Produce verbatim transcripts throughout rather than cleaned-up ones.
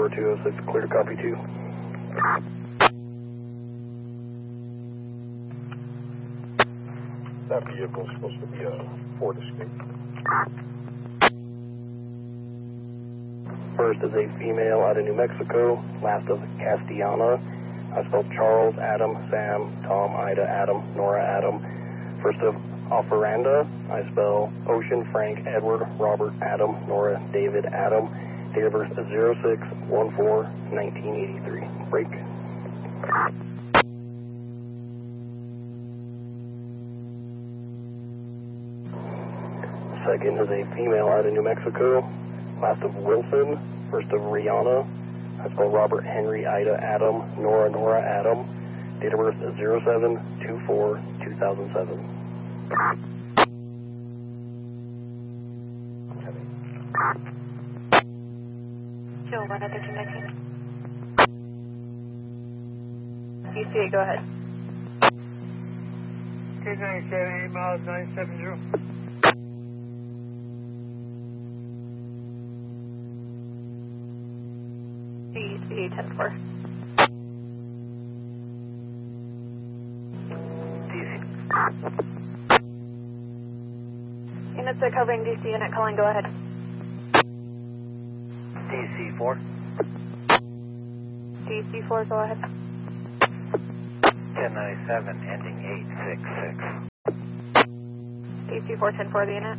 Tower two oh six, clear, copy two. That vehicle is supposed to be a Ford Escape. First is a female out of New Mexico, last of Castellana. I spelled Charles, Adam, Sam, Tom, Ida, Adam, Nora, Adam. First of Operanda, I spell Ocean, Frank, Edward, Robert, Adam, Nora, David, Adam. Date of birth is zero six one four nineteen eighty-three. Break. Second is a female out of New Mexico, last of Wilson. First of Rihanna, I spell Robert, Henry, Ida, Adam, Nora, Nora, Adam. Date of birth is zero seven two four two thousand seven. Joe, one other two nineteen. D C eight, go ahead. K ninety-seven, eight miles, nine seven zero. D C ten four. D C. Units are covering D C unit calling, go ahead. D C four. D C four, go ahead. ten ninety-seven, ending eight six six. D C four ten four, the unit.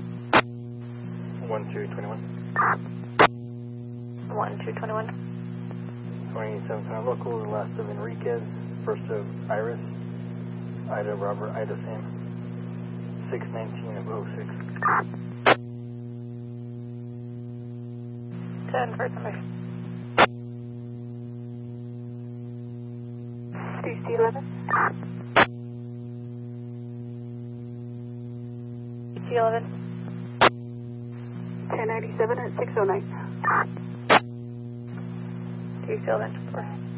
one two twenty-one. one two twenty-one. twenty-seven five local, the last of Enriquez, first of Iris, Ida, Robert, Ida, Sam. six nineteen of oh six. ten first number. D C eleven. D C eleven. ten ninety-seven at six oh nine. D C eleven four.